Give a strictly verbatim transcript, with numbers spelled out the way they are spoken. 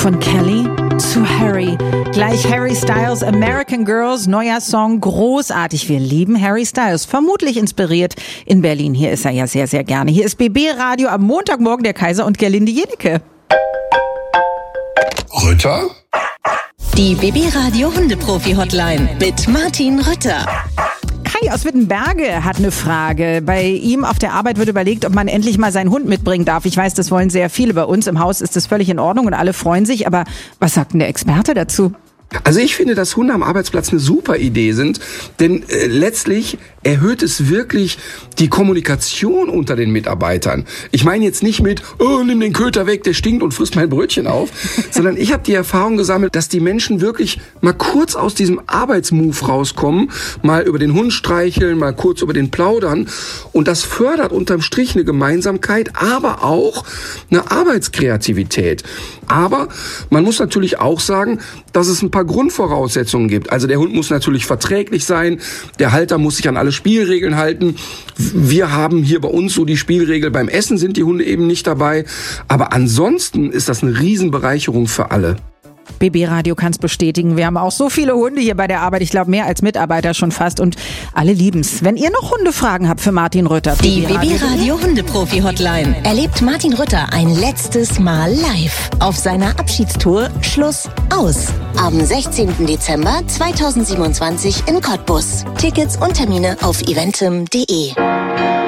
Von Kelly zu Harry. Gleich Harry Styles, American Girls, neuer Song, großartig. Wir lieben Harry Styles, vermutlich inspiriert in Berlin. Hier ist er ja sehr, sehr gerne. Hier ist B B Radio am Montagmorgen, der Kaiser und Gerlinde Jenecke. Rütter? Die B B Radio Hundeprofi-Hotline mit Martin Rütter. Kai aus Wittenberge hat eine Frage. Bei ihm auf der Arbeit wird überlegt, ob man endlich mal seinen Hund mitbringen darf. Ich weiß, das wollen sehr viele. Bei uns im Haus ist das völlig in Ordnung und alle freuen sich. Aber was sagt denn der Experte dazu? Also ich finde, dass Hunde am Arbeitsplatz eine super Idee sind, denn äh, letztlich erhöht es wirklich die Kommunikation unter den Mitarbeitern. Ich meine jetzt nicht mit, oh, nimm den Köter weg, der stinkt und frisst mein Brötchen auf, sondern ich habe die Erfahrung gesammelt, dass die Menschen wirklich mal kurz aus diesem Arbeitsmove rauskommen, mal über den Hund streicheln, mal kurz über den plaudern und das fördert unterm Strich eine Gemeinsamkeit, aber auch eine Arbeitskreativität. Aber man muss natürlich auch sagen, dass es ein paar Grundvoraussetzungen gibt. Also der Hund muss natürlich verträglich sein, der Halter muss sich an alle Spielregeln halten. Wir haben hier bei uns so die Spielregel, beim Essen sind die Hunde eben nicht dabei. Aber ansonsten ist das eine Riesenbereicherung für alle. B B Radio kann es bestätigen. Wir haben auch so viele Hunde hier bei der Arbeit. Ich glaube, mehr als Mitarbeiter schon fast. Und alle lieben's. Wenn ihr noch Hundefragen habt für Martin Rütter. Die B B Radio Hundeprofi-Hotline erlebt Martin Rütter ein letztes Mal live auf seiner Abschiedstour Schluss aus. Am sechzehnten Dezember zweitausendsiebenundzwanzig in Cottbus. Tickets und Termine auf eventim punkt de.